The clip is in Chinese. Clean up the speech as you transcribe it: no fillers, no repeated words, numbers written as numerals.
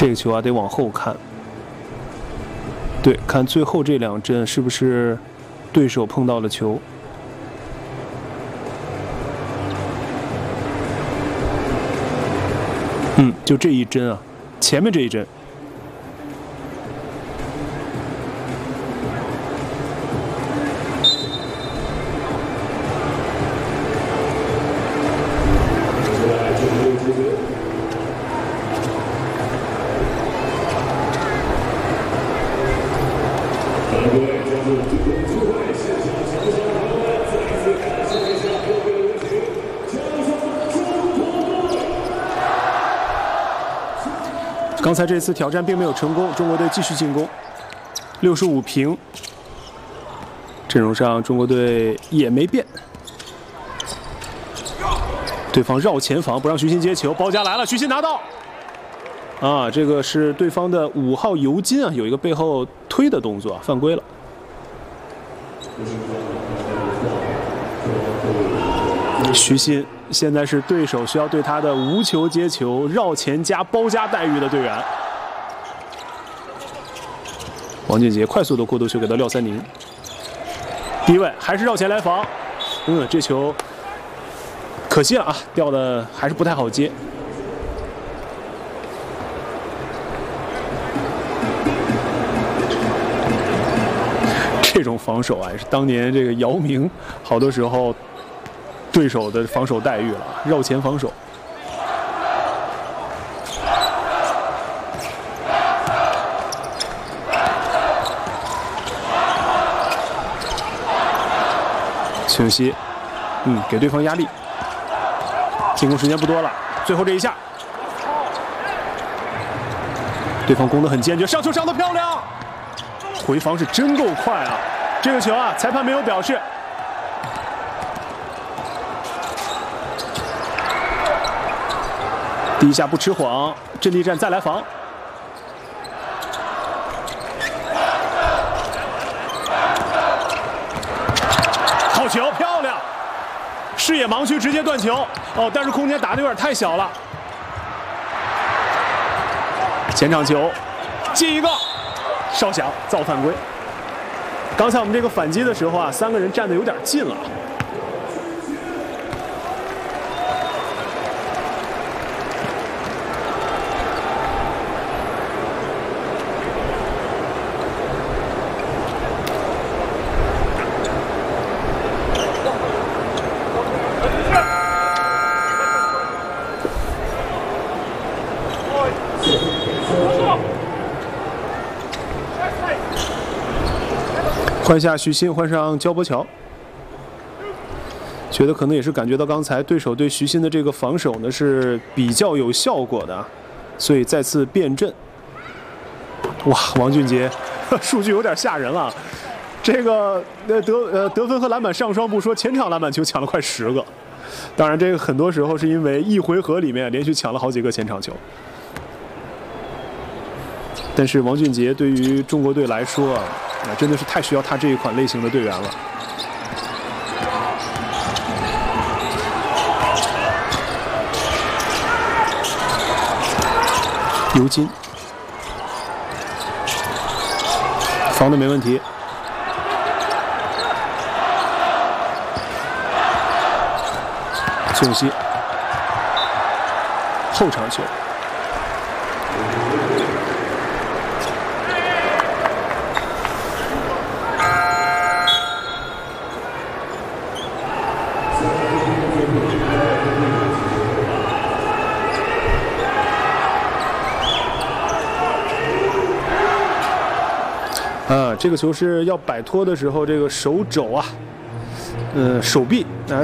这个球啊，得往后看。对，看最后这2阵是不是对手碰到了球。就这一针啊，前面这一针。刚才这次挑战并没有成功，中国队继续进攻，65平。阵容上中国队也没变，对方绕前防不让徐新接球，包夹来了，徐新拿到。啊，这个是对方的5号尤金啊，有一个背后推的动作，犯规了。徐新现在是对手需要对他的无球接球、绕前加包夹待遇的队员。王俊杰快速的过渡球给到廖三宁，低位还是绕前来防。这球可惜了啊，掉的还是不太好接。这种防守啊，也是当年这个姚明好多时候对手的防守待遇了，绕前防守。清晰，给对方压力。进攻时间不多了，最后这一下，对方攻得很坚决，上球上得漂亮，回防是真够快啊！这个球啊，裁判没有表示。第一下不吃晃，阵地战再来防。好球，漂亮！视野盲区直接断球。但是空间打得有点太小了。前场球，进一个，哨响，造犯规。刚才我们这个反击的时候啊，3个人站得有点近了。换下徐新，换上焦博乔，觉得可能也是感觉到刚才对手对徐新的这个防守呢是比较有效果的，所以再次变阵。哇，王俊杰，数据有点吓人了。这个得分和篮板上双不说，前场篮板球抢了快10个。当然，这个很多时候是因为一回合里面连续抢了好几个前场球。但是王俊杰对于中国队来说啊，真的是太需要他这一款类型的队员了。尤金防的没问题，宋曦后场球。这个球是要摆脱的时候，这个手肘啊，手臂